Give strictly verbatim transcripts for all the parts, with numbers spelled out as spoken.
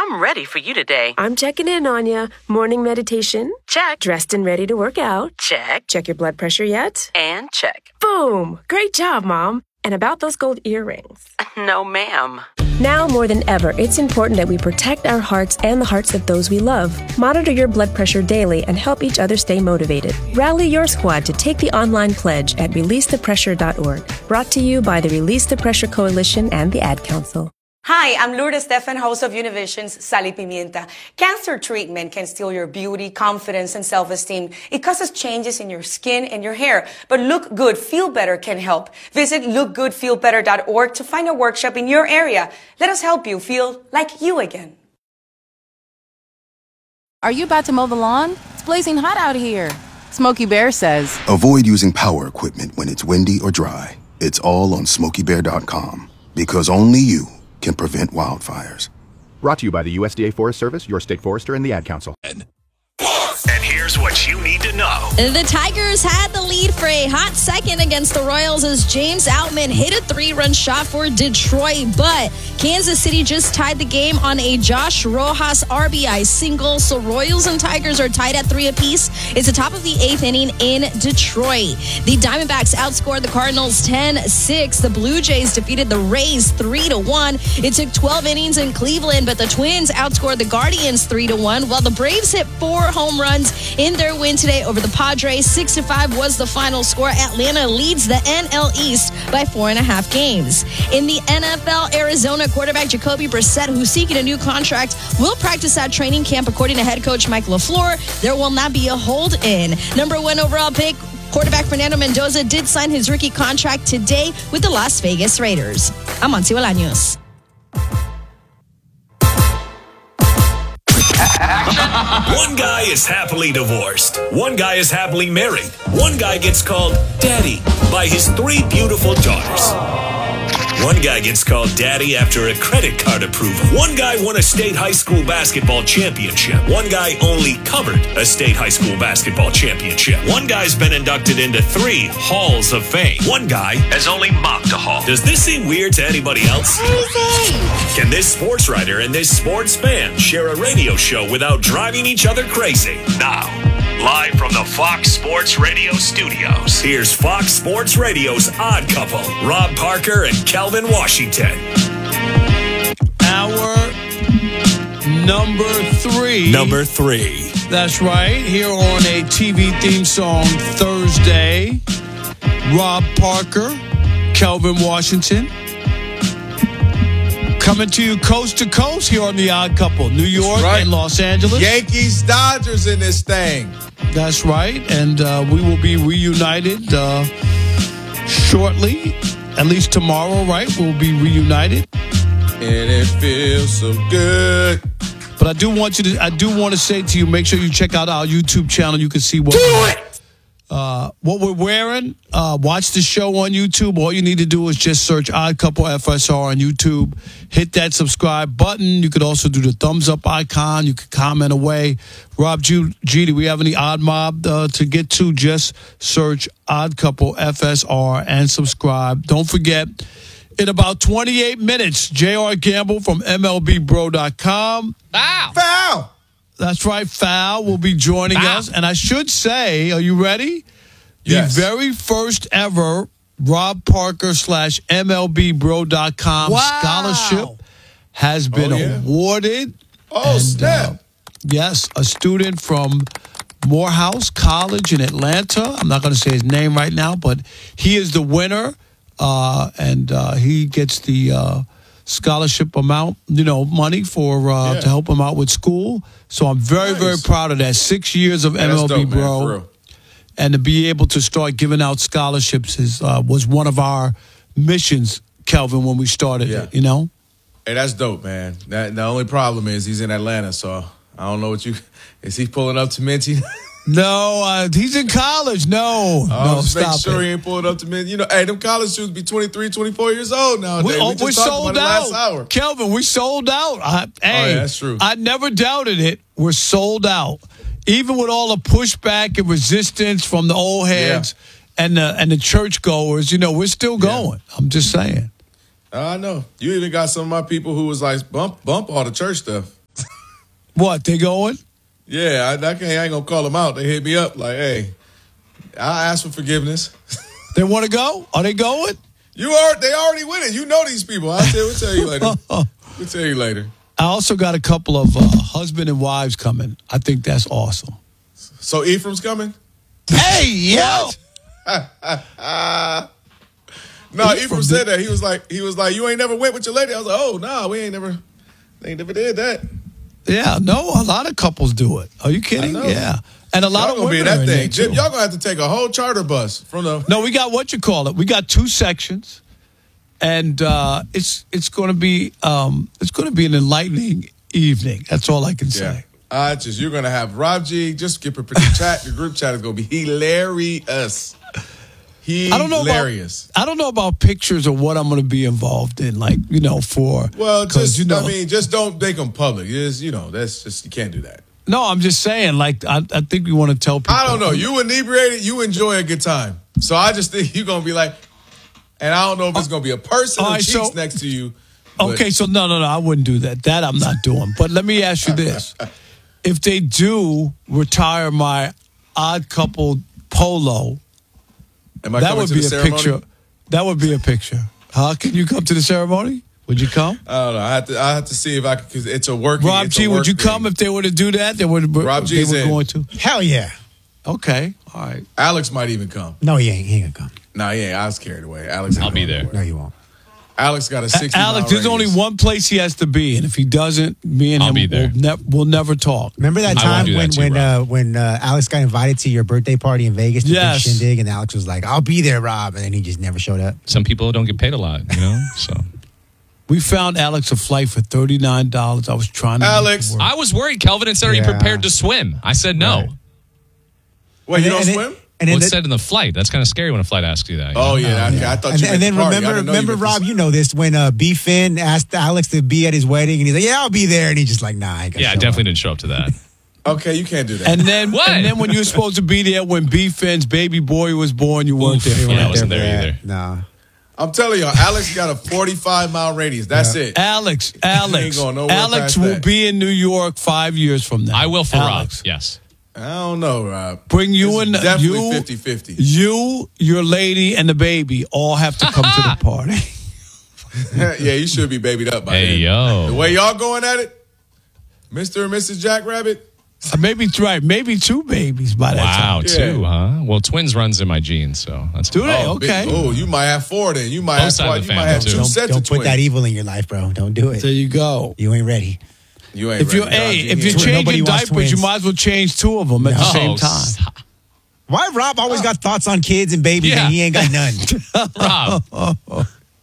I'm ready for you today. I'm checking in on you. Morning meditation? Check. Dressed and ready to work out? Check. Check your blood pressure yet? And check. Boom! Great job, Mom. And about those gold earrings? No, ma'am. Now more than ever, it's important that we protect our hearts and the hearts of those we love. Monitor your blood pressure daily and help each other stay motivated. Rally your squad to take the online pledge at release the pressure dot org. Brought to you by the Release the Pressure Coalition and the Ad Council. Hi, I'm Lourdes Stefan, host of Univision's Sal y Pimienta. Cancer treatment can steal your beauty, confidence, and self-esteem. It causes changes in your skin and your hair. But Look Good, Feel Better can help. Visit look good feel better dot org to find a workshop in your area. Let us help you feel like you again. Are you about to mow the lawn? It's blazing hot out here. Smokey Bear says, avoid using power equipment when it's windy or dry. It's all on smokey bear dot com. Because only you can prevent wildfires. Brought to you by the U S D A Forest Service, your state forester, and the Ad Council. And here's what you need to know. The Tigers had the lead for a hot second against the Royals as James Outman hit a three-run shot for Detroit, but Kansas City just tied the game on a Josh Rojas R B I single, so Royals and Tigers are tied at three apiece. It's the top of the eighth inning in Detroit. The Diamondbacks outscored the Cardinals ten six. The Blue Jays defeated the Rays three to one. It took twelve innings in Cleveland, but the Twins outscored the Guardians three to one, while the Braves hit four home runs in their win today over the Padres. six to five was the final score. Atlanta leads the N L East by four and a half games. In the N F L, Arizona quarterback Jacoby Brissett, who's seeking a new contract, will practice at training camp. According to head coach Mike LaFleur, there will not be a hold-in. Number one overall pick, quarterback Fernando Mendoza, did sign his rookie contract today with the Las Vegas Raiders. I'm Monty Bolaños. One guy is happily divorced. One guy is happily married. One guy gets called daddy by his three beautiful daughters. One guy gets called daddy after a credit card approval. One guy won a state high school basketball championship. One guy only covered a state high school basketball championship. One guy's been inducted into three halls of fame. One guy has only mopped a hall. Does this seem weird to anybody else? Crazy! Can this sports writer and this sports fan share a radio show without driving each other crazy? Now, live from the Fox Sports Radio studios, here's Fox Sports Radio's Odd Couple, Rob Parker and Kelvin Washington. Hour number three. Number three. That's right. Here on a T V theme song Thursday, Rob Parker, Kelvin Washington. Coming to you coast to coast here on the Odd Couple, New York right. and Los Angeles. Yankees, Dodgers in this thing. That's right. And uh, we will be reunited uh, shortly. At least tomorrow, right? We'll be reunited. And it feels so good. But I do want you to, I do want to say to you, make sure you check out our YouTube channel. You can see what, we're, uh, what we're wearing. Uh, watch the show on YouTube. All you need to do is just search Odd Couple F S R on YouTube. Hit that subscribe button. You could also do the thumbs up icon. You could comment away. Rob G, G do we have any Odd Mob uh, to get to? Just search Odd Couple F S R and subscribe. Don't forget, in about twenty-eight minutes, J R Gamble from M L B bro dot com. Foul! Foul! That's right, Foul will be joining Foul. us. And I should say, are you ready? Yes. The very first ever Rob Parker slash M L B bro dot com wow. scholarship has been oh, yeah. awarded. Oh, and, snap. Uh, yes, a student from Morehouse College in Atlanta. I'm not going to say his name right now, but he is the winner, uh, and uh, he gets the uh, scholarship amount, you know, money for uh, yeah. to help him out with school. So I'm very, nice. very proud of that. Six years of man, M L B dope, Bro. Man, and to be able to start giving out scholarships is uh, was one of our missions, Kelvin, when we started yeah. it, you know? Hey, that's dope, man. That, the only problem is he's in Atlanta, so I don't know what you... Is he pulling up to Minty? No, uh, he's in college. No, oh, no, just stop make sure it. he ain't pulling up to Minty. You know, hey, them college students be twenty-three, twenty-four years old now. We, oh, we we're sold out. Kelvin, we sold out. I, hey, oh, yeah, that's true. I never doubted it. We're sold out. Even with all the pushback and resistance from the old heads yeah. and the and the churchgoers, you know, we're still going. Yeah. I'm just saying. I know. You even got some of my people who was like, bump, bump all the church stuff. What, they going? Yeah, I, I, can't, I ain't gonna call them out. They hit me up like, "Hey, I asked for forgiveness." They want to go? Are they going? You are. They already winning. You know these people. I'll tell, we'll tell you later. We'll tell you later. I also got a couple of uh, husband and wives coming. I think that's awesome. So Ephraim's coming? Hey, yo! No, Ephraim said that. He was like, he was like, you ain't never went with your lady. I was like, oh, nah, we ain't never, they ain't never did that. Yeah, no, a lot of couples do it. Are you kidding? Yeah. And a lot y'all of gonna women be in that are in thing. there, Jim, too. y'all gonna have to take a whole charter bus from the. No, we got what you call it. We got two sections, and uh, it's it's going to be um, it's going to be an enlightening evening. That's all I can say. Yeah. Uh, just you're gonna have Rob G. Just get prepared. The chat, the group chat is gonna be hilarious. Hilarious. I don't know about, I don't know about pictures or what I'm going to be involved in. Like you know, for well, just you know, I mean, just don't make them public. Just you know, that's just you can't do that. No, I'm just saying. Like I, I think we want to tell people. I don't know. You inebriated. You enjoy a good time. So I just think you're gonna be like, and I don't know if it's gonna be a person All or right, cheeks so- next to you. but- Okay, so no, no, no, I wouldn't do that. That I'm not doing. But let me ask you this: if they do retire my odd couple polo, Am I that coming would to be the a ceremony? picture. That would be a picture. Huh? Can you come to the ceremony? Would you come? I don't know. I have to. I have to see if I could. Because it's a working. Rob it's G, a would work you thing. come if they were to do that? They would. Rob they G's were in. going to. Hell yeah. Okay. All right. Alex might even come. No, he ain't. He ain't gonna come. No, he ain't. I was carried away. Alex, ain't I'll be going there. nowhere. No, you won't. Alex got a sixty. Alex, mile there's only radius. one place he has to be, and if he doesn't, me and I'll him be there. will ne- we'll never talk. Remember that I won't time do that when to you, when Rob. uh, when uh, Alex got invited to your birthday party in Vegas to Yes. big shindig, and Alex was like, "I'll be there, Rob," and then he just never showed up. Some people don't get paid a lot, you know. So We found Alex a flight for thirty-nine dollars. I was trying to make Alex, it work. I was worried. Kelvin had said, "Are you Yeah. prepared to swim?" I said no. Right. Wait, you And don't then- swim? And Well, then, it said in the flight. That's kind of scary when a flight asks you that. you Oh know? yeah, okay. I thought and, you. and then meant the party. I remember, didn't know you remember, meant Rob, the- you know this when uh, B. Finn asked Alex to be at his wedding, and he's like, "Yeah, I'll be there," and he's just like, "Nah, I ain't gonna Yeah, I show definitely up." didn't show up to that. Okay, you can't do that. And then, What? and then when you were supposed to be there when B. Finn's baby boy was born, you weren't Oof. there. Yeah, for I that. wasn't there for that. either. Nah. I'm telling y'all, Alex got a forty-five mile radius. That's it. Alex, Alex, going nowhere Alex past will that. be in New York five years from now. I will for Alex. Rob. Yes. I don't know, Rob. Bring you This is and definitely you, fifty-fifty. you, your lady, and the baby all have to come to the party. Yeah, you should be babied up by Hey then. yo. The way y'all going at it, Mister and Missus Jackrabbit. Uh, maybe right, maybe two babies by that Wow, time. two, huh? Well, twins runs in my genes, so that's Do they? Oh, Okay. big- Oh, you might have four then. You might Both have sides of twice. the You might family, have too. two Don't, sets don't of put twins. that evil in your life, bro. Don't do it. There you go. You ain't ready. You ain't If you're ready, hey, Rob. if You you're ain't- Nobody changing wants diapers, you twins. might as well change two of them at the Oh, same time. stop. Why Rob always got thoughts on kids and babies Yeah. and he ain't got none? Rob.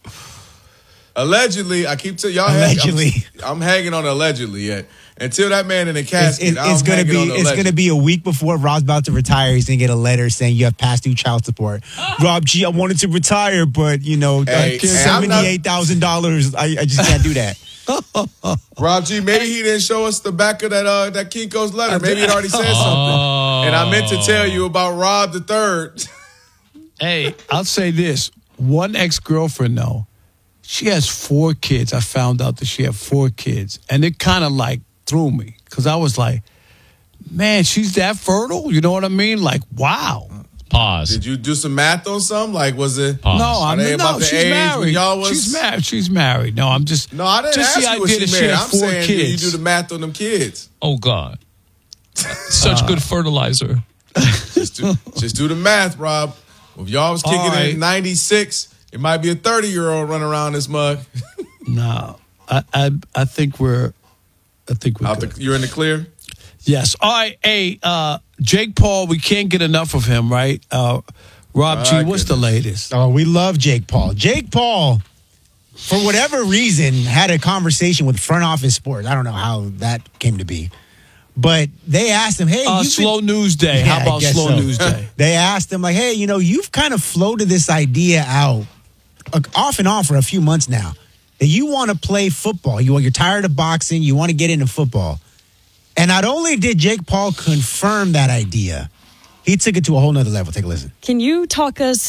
Allegedly, I keep telling y'all. Allegedly. Hang, I'm, I'm hanging on allegedly yet. Until that man in the It's, casket, it- it's I'm gonna hanging be on the it's alleged. gonna be a week before Rob's about to retire. He's gonna get a letter saying you have past due child support. Rob, gee, I wanted to retire, but you know, Hey, hey, I'm not- seventy eight thousand dollars. I, I just can't do that. Rob G, maybe he didn't show us the back of that uh, that Kinko's letter. Maybe it already said something. And I meant to tell you about Rob the Third. Hey, I'll say this. One ex-girlfriend, though, she has four kids. I found out that she had four kids. And it kind of like threw me because I was like, man, she's that fertile? You know what I mean? Like, wow. Pause. Did you do some math on something? Like, was it? Pause. No, Are I'm they no, about the she's age when married. y'all was- She's married. She's married. No, I'm just. No, I didn't just ask the you what idea she that married. she had I'm four saying, did you kids. do the math on them kids? Oh God. Such good fertilizer. Just do, just do the math, Rob. If y'all was kicking All in right. ninety-six, it might be a thirty-year-old running around this mug. No, I, I, I think we're. I think we're Out good. the, you're in the clear? Yes. All right. Hey, uh, Jake Paul, we can't get enough of him, right? Uh, Rob My G, what's the goodness. latest? Oh, we love Jake Paul. Jake Paul, for whatever reason, had a conversation with Front Office Sports. I don't know how that came to be. But they asked him, hey, Uh, you've slow been- news day. Yeah, How I about guess slow so. news day? They asked him, like, hey, you know, you've kind of floated this idea out uh, off and on for a few months now that you want to play football. You, you're tired of boxing. You want to get into football. And not only did Jake Paul confirm that idea, he took it to a whole nother level. Take a listen. Can you talk us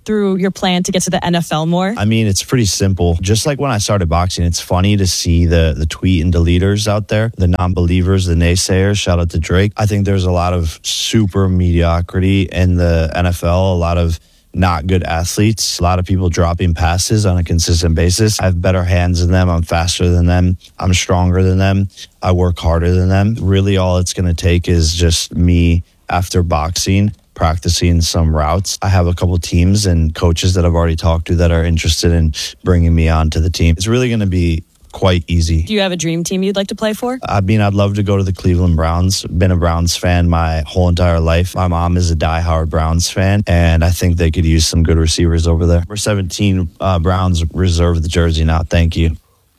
through your plan to get to the N F L more? I mean, it's pretty simple. Just like when I started boxing, it's funny to see the, the tweet and deleters out there, the non-believers, the naysayers. Shout out to Drake. I think there's a lot of super mediocrity in the N F L, a lot of not good athletes, a lot of people dropping passes on a consistent basis. I have better hands than them. I'm faster than them. I'm stronger than them. I work harder than them. Really, all it's going to take is just me after boxing, practicing some routes. I have a couple teams and coaches that I've already talked to that are interested in bringing me on to the team. It's really going to be quite easy. Do you have a dream team you'd like to play for? I mean, I'd love to go to the Cleveland Browns. Been a Browns fan my whole entire life. My mom is a diehard Browns fan, and I think they could use some good receivers over there. We're seventeen uh, Browns reserve the jersey now. Thank you.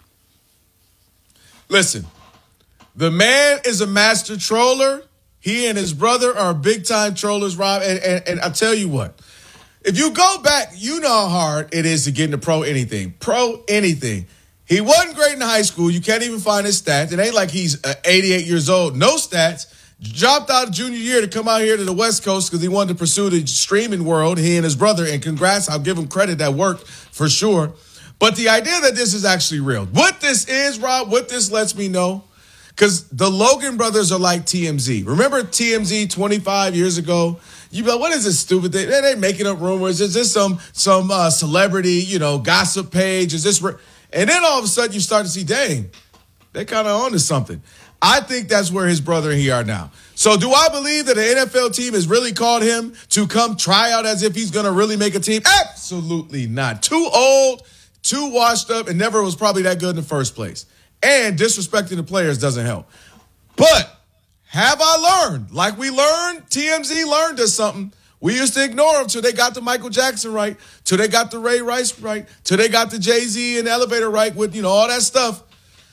Listen, the man is a master troller. He and his brother are big-time trollers, Rob. And, and, and I tell you what, if you go back, you know how hard it is to get into pro anything. Pro anything. He wasn't great in high school. You can't even find his stats. It ain't like he's uh, eighty-eight years old. No stats. Dropped out of junior year to come out here to the West Coast because he wanted to pursue the streaming world, he and his brother. And congrats. I'll give him credit. That worked for sure. But the idea that this is actually real. What this is, Rob, what this lets me know, because the Logan brothers are like T M Z. Remember T M Z twenty-five years ago? You be like, what is this stupid thing? They ain't making up rumors. Is this some, some uh, celebrity, you know, gossip page? Is this... Re- And then all of a sudden you start to see, dang, they kind of on to something. I think that's where his brother and he are now. So do I believe that the N F L team has really called him to come try out as if he's going to really make a team? Absolutely not. Too old, too washed up, and never was probably that good in the first place. And disrespecting the players doesn't help. But have I learned? Like we learned, T M Z learned us something. We used to ignore them till they got the Michael Jackson right, till they got the Ray Rice right, till they got the Jay-Z and Elevator right with, you know, all that stuff.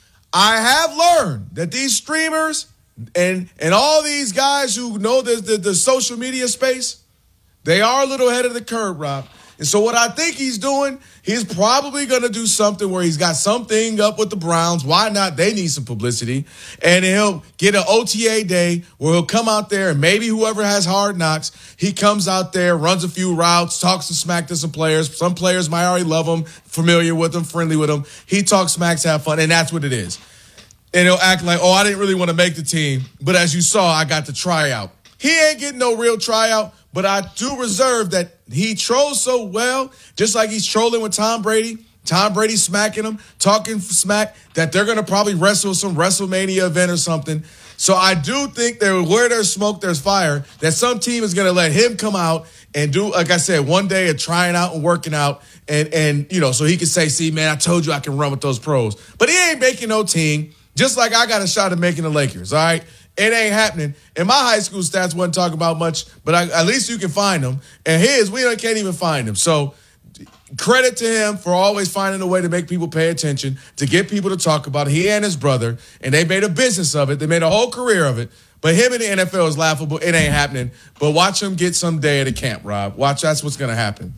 I have learned that these streamers and and all these guys who know the, the, the social media space, they are a little ahead of the curve, Rob. And so what I think he's doing, he's probably going to do something where he's got something up with the Browns. Why not? They need some publicity. And he'll get an O T A day where he'll come out there and maybe whoever has Hard Knocks, he comes out there, runs a few routes, talks some smack to some players. Some players might already love him, familiar with him, friendly with him. He talks smacks, have fun, and that's what it is. And he'll act like, oh, I didn't really want to make the team, but as you saw, I got the tryout. He ain't getting no real tryout, but I do reserve that he trolls so well, just like he's trolling with Tom Brady. Tom Brady smacking him, talking smack, that they're going to probably wrestle some WrestleMania event or something. So I do think that where there's smoke, there's fire, that some team is going to let him come out and do, like I said, one day of trying out and working out. And, and you know, so he can say, see, man, I told you I can run with those pros. But he ain't making no team, just like I got a shot at making the Lakers, all right? It ain't happening. And my high school stats wasn't talking about much, but I, at least you can find them. And his, we can't even find them. So credit to him for always finding a way to make people pay attention, to get people to talk about it. He and his brother, and they made a business of it. They made a whole career of it. But him in the N F L is laughable. It ain't happening. But watch him get some day at a camp, Rob. Watch, that's what's going to happen.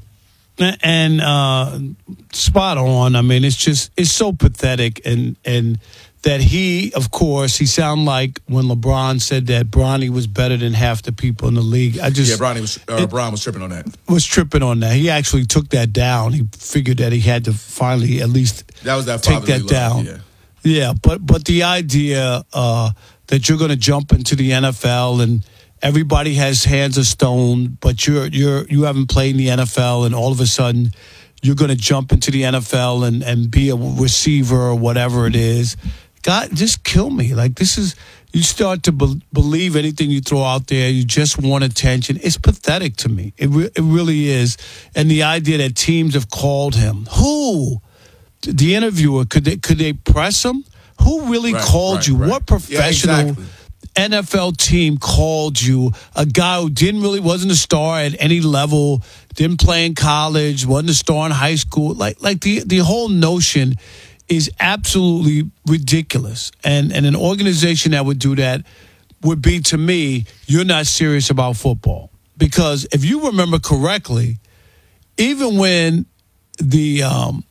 And uh, spot on. I mean, it's just, it's so pathetic. And, and, that he, of course, he sounded like when LeBron said that Bronny was better than half the people in the league. I just yeah, Bronny was uh, it, Bron was tripping on that. Was tripping on that. He actually took that down. He figured that he had to finally at least that was that take that down. Yeah. yeah, but but the idea uh, that you're going to jump into the N F L and everybody has hands of stone, but you're you're you haven't played in the N F L, and all of a sudden you're going to jump into the N F L and and be a receiver or whatever it is. God, just kill me. Like, this is, you start to be- believe anything you throw out there. You just want attention. It's pathetic to me. It, re- it really is. And the idea that teams have called him. Who? The interviewer, could they, could they press him? Who really right, called right, you? Right. What professional yeah, exactly. N F L team called you? A guy who didn't really, wasn't a star at any level, didn't play in college, wasn't a star in high school. Like, like the, the whole notion is absolutely ridiculous. And and an organization that would do that would be, to me, you're not serious about football. Because if you remember correctly, even when the um,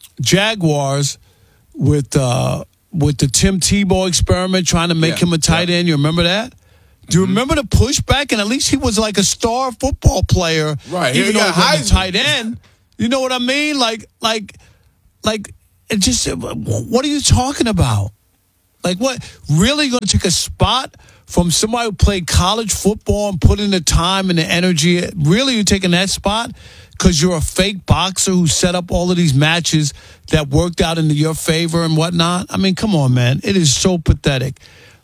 Jaguars with uh, with the Tim Tebow experiment trying to make yeah, him a tight yeah. end, you remember that? Do you remember the pushback? And at least he was like a star football player, right? Even he though got he was a Heisman. tight end. You know what I mean? Like, like, like, it just. What are you talking about? Like, what? Really going to take a spot from somebody who played college football and put in the time and the energy? Really, you're taking that spot because you're a fake boxer who set up all of these matches that worked out into your favor and whatnot? I mean, come on, man. It is so pathetic.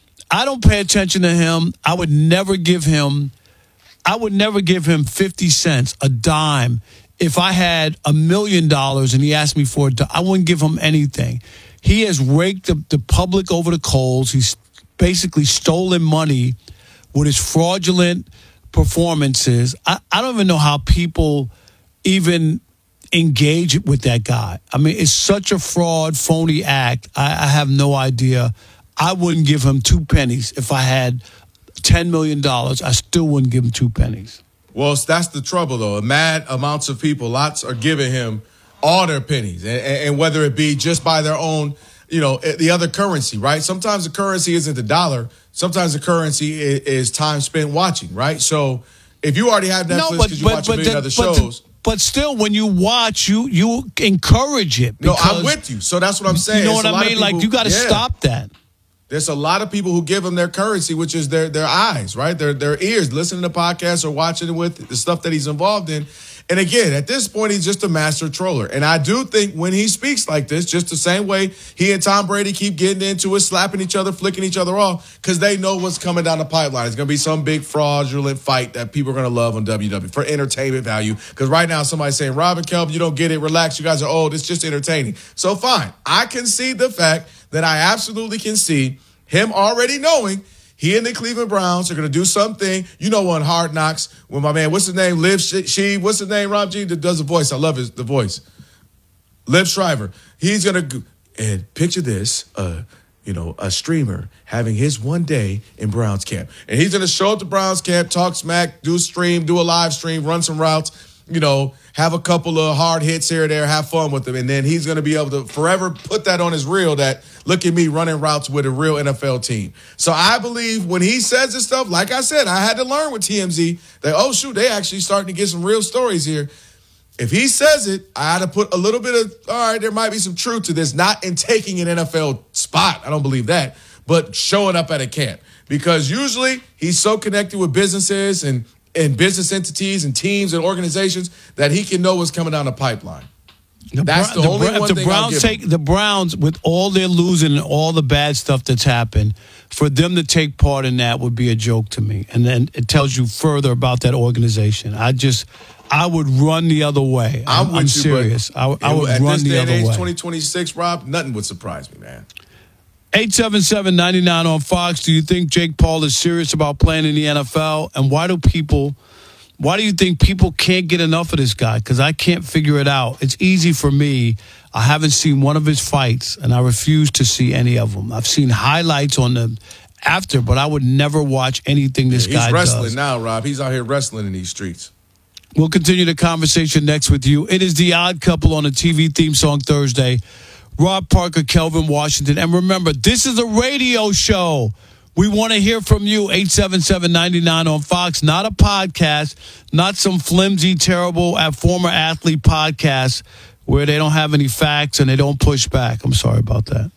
I don't pay attention to him. I would never give him, I would never give him fifty cents, a dime. If I had a million dollars and he asked me for it, I wouldn't give him anything. He has raked the, the public over the coals. He's basically stolen money with his fraudulent performances. I, I don't even know how people even engage with that guy. I mean, it's such a fraud, phony act. I, I have no idea. I wouldn't give him two pennies. If I had ten million dollars, I still wouldn't give him two pennies. Well, that's the trouble, though. Mad amounts of people, lots are giving him all their pennies, and, and whether it be just by their own, you know, the other currency, right? Sometimes the currency isn't the dollar. Sometimes the currency is, is time spent watching, right? So if you already have Netflix because no, you watch a million the, other but shows. The, but still, when you watch, you you encourage it. No, I'm with you. So that's what I'm saying. You know It's what a I lot of mean? Like, people- you got to yeah. stop that. There's a lot of people who give them their currency, which is their their eyes, right? Their their ears, listening to podcasts or watching with the stuff that he's involved in. And again, at this point, he's just a master troller. And I do think when he speaks like this, just the same way he and Tom Brady keep getting into it, slapping each other, flicking each other off, because they know what's coming down the pipeline. It's going to be some big fraudulent fight that people are going to love on W W E for entertainment value. Because right now, somebody's saying, Robin Kelvin, you don't get it. Relax. You guys are old. It's just entertaining. So fine. I concede the fact that I absolutely can see him already knowing he and the Cleveland Browns are going to do something. You know, on Hard Knocks, when my man, what's his name? Liv She, what's his name, Rob G, that does the voice. I love his the voice. Liv Shriver. He's going to, and picture this, uh, you know, a streamer having his one day in Browns camp. And he's going to show up to Browns camp, talk smack, do a stream, do a live stream, run some routes, you know, have a couple of hard hits here or there, have fun with them. And then he's going to be able to forever put that on his reel that, look at me running routes with a real N F L team. So I believe when he says this stuff, like I said, I had to learn with T M Z that, oh, shoot, they actually starting to get some real stories here. If he says it, I had to put a little bit of, all right, there might be some truth to this, not in taking an N F L spot. I don't believe that, but showing up at a camp. Because usually he's so connected with businesses and, and business entities and teams and organizations that he can know what's coming down the pipeline. The That's Bra- the only Bra- one if thing the I'll Browns give take him. the Browns with all their losing and all the bad stuff that's happened, for them to take part in that would be a joke to me. And then it tells you further about that organization. I just, I would run the other way. I'm, I'm, I'm with you, serious. I, I would at run this the day and other age, way. twenty twenty-six, Rob, nothing would surprise me, man. eight seven seven, nine nine on Fox. Do you think Jake Paul is serious about playing in the N F L? And why do people, why do you think people can't get enough of this guy? Because I can't figure it out. It's easy for me. I haven't seen one of his fights, and I refuse to see any of them. I've seen highlights on the after, but I would never watch anything this He's guy wrestling does. now, Rob. He's out here wrestling in these streets. We'll continue the conversation next with you. It is The Odd Couple on the T V theme song Thursday. Rob Parker, Kelvin Washington. And remember, this is a radio show. We want to hear from you. eight seven seven, nine nine on Fox. Not a podcast. Not some flimsy, terrible uh, former athlete podcast where they don't have any facts and they don't push back. I'm sorry about that.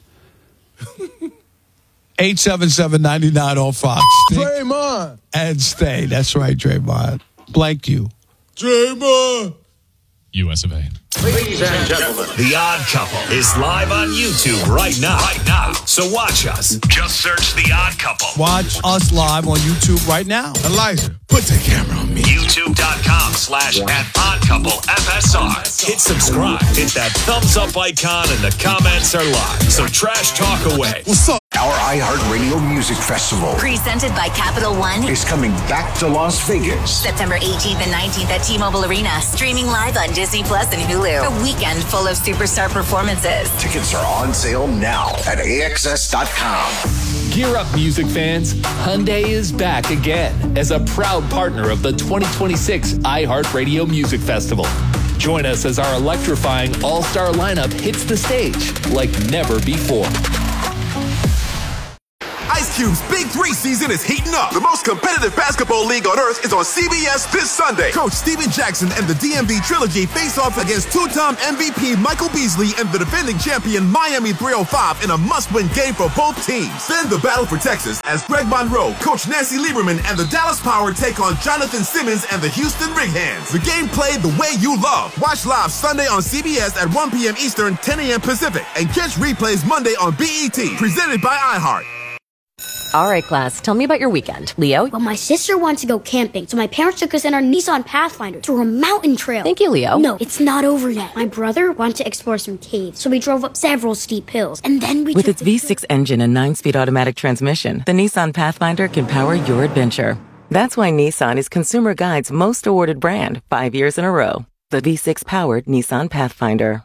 eight seven seven, nine nine on Fox. Draymond. And stay. That's right, Draymond. Blank you. Draymond. U S of A. Ladies and gentlemen, The Odd Couple is live on YouTube right now. Right now. So watch us. Just search The Odd Couple. Watch us live on YouTube right now. Elijah, put the camera on me. YouTube.com slash at Odd Couple F S R. Hit subscribe. Hit that thumbs up icon and the comments are live. So trash talk away. What's up? Our iHeartRadio Music Festival Presented by Capital One. is coming back to Las Vegas. September eighteenth and nineteenth at T-Mobile Arena. Streaming live on Disney Plus and Hulu. A weekend full of superstar performances. Tickets are on sale now at A X S dot com. Gear up, music fans. Hyundai is back again as a proud partner of the twenty twenty-six iHeartRadio Music Festival. Join us as our electrifying all-star lineup hits the stage like never before. I Ice Cube's Big Three season is heating up. The most competitive basketball league on earth is on C B S this Sunday. Coach Steven Jackson and the D M V Trilogy face off against two-time M V P Michael Beasley and the defending champion Miami three oh five in a must-win game for both teams. Then the battle for Texas as Greg Monroe, Coach Nancy Lieberman, and the Dallas Power take on Jonathan Simmons and the Houston Rig-Hands. The game played the way you love. Watch live Sunday on C B S at one p.m. Eastern, ten a.m. Pacific, and catch replays Monday on B E T. Presented by iHeart. All right, class, tell me about your weekend. Leo? Well, my sister wants to go camping, so my parents took us in our Nissan Pathfinder through a mountain trail. Thank you, Leo. No, it's not over yet. My brother wanted to explore some caves, so we drove up several steep hills, and then we With took its V six engine and nine-speed automatic transmission, the Nissan Pathfinder can power your adventure. That's why Nissan is Consumer Guide's most awarded brand five years in a row. The V six-powered Nissan Pathfinder.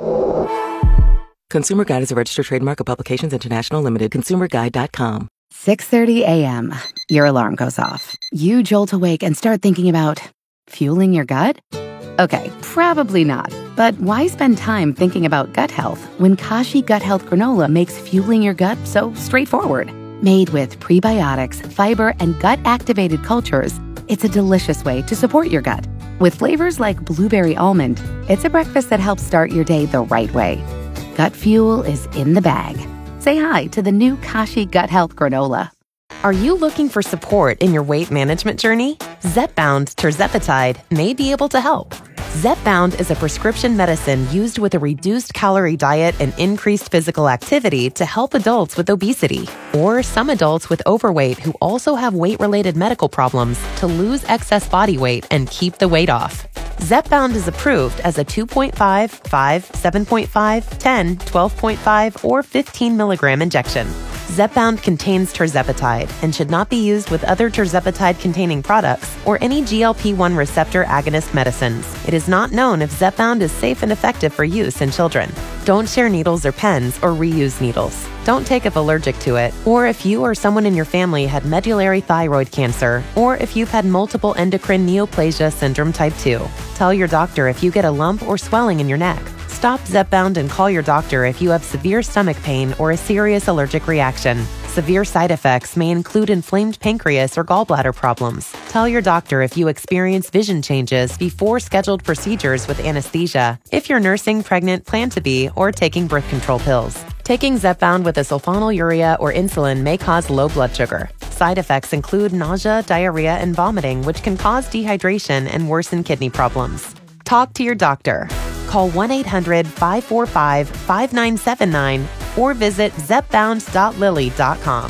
Consumer Guide is a registered trademark of Publications International Limited. consumer guide dot com. six thirty a.m. Your alarm goes off. You jolt awake and start thinking about fueling your gut? Okay, probably not. But why spend time thinking about gut health when Kashi Gut Health Granola makes fueling your gut so straightforward? Made with prebiotics, fiber, and gut-activated cultures, it's a delicious way to support your gut. With flavors like blueberry almond, it's a breakfast that helps start your day the right way. Gut fuel is in the bag. Say hi to the new Kashi Gut Health Granola. Are you looking for support in your weight management journey? Zepbound Tirzepatide may be able to help. Zepbound is a prescription medicine used with a reduced calorie diet and increased physical activity to help adults with obesity, or some adults with overweight who also have weight-related medical problems to lose excess body weight and keep the weight off. Zepbound is approved as a two point five, five, seven point five, ten, twelve point five, or fifteen milligram injection. Zepbound contains tirzepatide and should not be used with other tirzepatide-containing products or any G L P one receptor agonist medicines. It is not known if Zepbound is safe and effective for use in children. Don't share needles or pens or reuse needles. Don't take if allergic to it, or if you or someone in your family had medullary thyroid cancer, or if you've had multiple endocrine neoplasia syndrome type two. Tell your doctor if you get a lump or swelling in your neck. Stop Zepbound and call your doctor if you have severe stomach pain or a serious allergic reaction. Severe side effects may include inflamed pancreas or gallbladder problems. Tell your doctor if you experience vision changes before scheduled procedures with anesthesia, if you're nursing, pregnant, plan to be, or taking birth control pills. Taking Zepbound with a sulfonylurea or insulin may cause low blood sugar. Side effects include nausea, diarrhea, and vomiting, which can cause dehydration and worsen kidney problems. Talk to your doctor. Call one eight hundred, five four five, five nine seven nine or visit zepbound dot lilly dot com.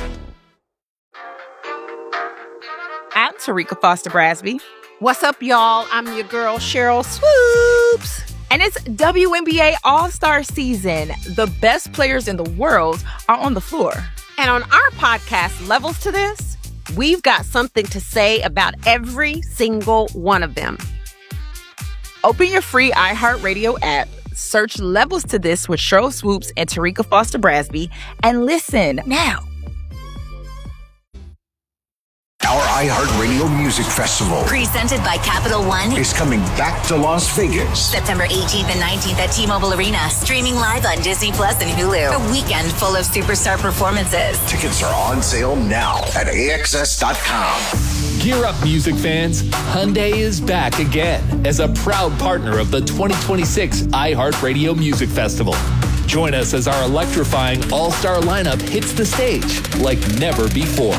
I'm Tarika Foster Brasby. What's up, y'all? I'm your girl, Cheryl Swoops. And it's W N B A All-Star Season. The best players in the world are on the floor. And on our podcast, Levels to This, we've got something to say about every single one of them. Open your free iHeartRadio app, search Levels to This with Cheryl Swoops and Tarika Foster Brasby, and listen now. Our iHeartRadio Music Festival, Presented by Capital One, is coming back to Las Vegas. September eighteenth and nineteenth at T-Mobile Arena, streaming live on Disney Plus and Hulu. A weekend full of superstar performances. Tickets are on sale now at A X S dot com. Gear up, music fans. Hyundai is back again as a proud partner of the twenty twenty-six iHeartRadio Music Festival. Join us as our electrifying all-star lineup hits the stage like never before.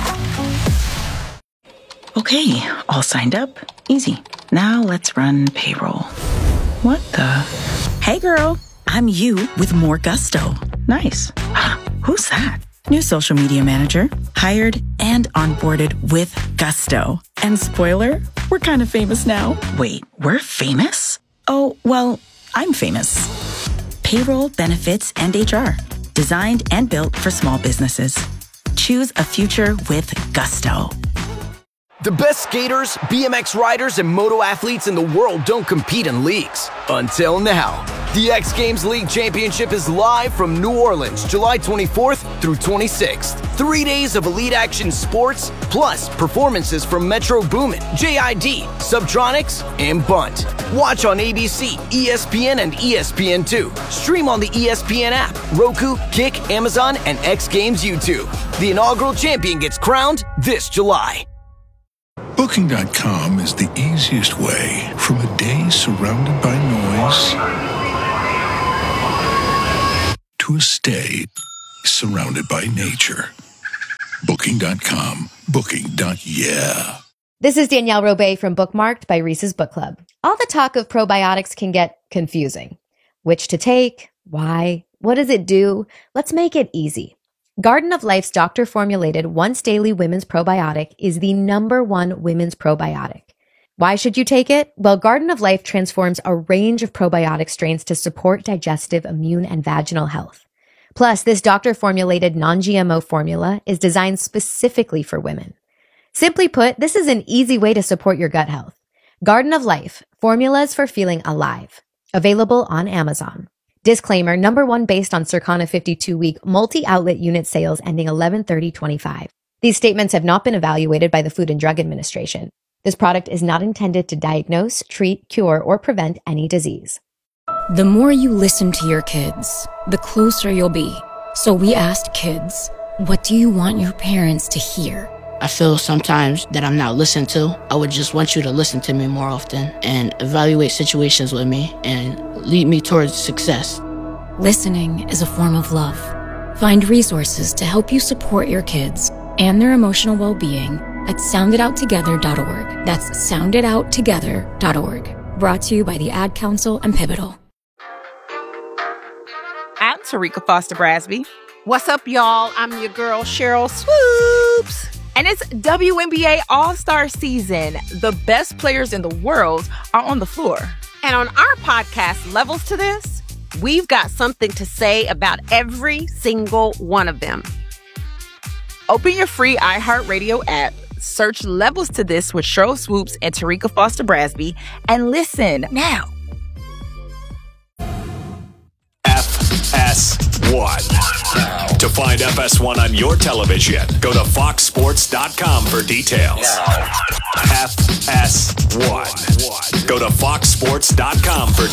Okay, all signed up. Easy. Now let's run payroll. What the? Hey girl, I'm you with more gusto. Nice. Who's that? New social media manager, hired and onboarded with gusto. And spoiler, we're kind of famous now. Wait, we're famous? Oh, well, I'm famous. Payroll, benefits, and H R. Designed and built for small businesses. Choose a future with gusto. The best skaters, B M X riders, and moto athletes in the world don't compete in leagues. Until now. The X Games League Championship is live from New Orleans, July twenty-fourth through twenty-sixth. Three days of elite action sports, plus performances from Metro Boomin, J I D, Subtronics, and Bunt. Watch on A B C, E S P N, and E S P N two. Stream on the E S P N app, Roku, Kick, Amazon, and X Games YouTube. The inaugural champion gets crowned this July. Booking dot com is the easiest way from a day surrounded by noise to a stay surrounded by nature. Booking dot com. Booking. Yeah. This is Danielle Robay from Bookmarked by Reese's Book Club. All the talk of probiotics can get confusing. Which to take? Why? What does it do? Let's make it easy. Garden of Life's doctor-formulated once-daily women's probiotic is the number one women's probiotic. Why should you take it? Well, Garden of Life transforms a range of probiotic strains to support digestive, immune, and vaginal health. Plus, this doctor-formulated non-G M O formula is designed specifically for women. Simply put, this is an easy way to support your gut health. Garden of Life, formulas for feeling alive. Available on Amazon. Disclaimer, number one based on Circana fifty-two week multi-outlet unit sales ending eleven thirty twenty-five. These statements have not been evaluated by the Food and Drug Administration. This product is not intended to diagnose, treat, cure, or prevent any disease. The more you listen to your kids, the closer you'll be. So we asked kids, what do you want your parents to hear? I feel sometimes that I'm not listened to. I would just want you to listen to me more often and evaluate situations with me and lead me towards success. Listening is a form of love. Find resources to help you support your kids and their emotional well-being at sound it out together dot org. That's sound it out together dot org. Brought to you by the Ad Council and Pivotal. I'm Tarika Foster Brasby. What's up, y'all? I'm your girl, Cheryl Swoops. And it's W N B A All-Star Season. The best players in the world are on the floor. And on our podcast, Levels to This, we've got something to say about every single one of them. Open your free iHeartRadio app, search Levels to This with Cheryl Swoops and Tarika Foster Brasby, and listen now. F S one. To find F S one on your television, go to fox sports dot com for details. F S one. Go to fox sports dot com for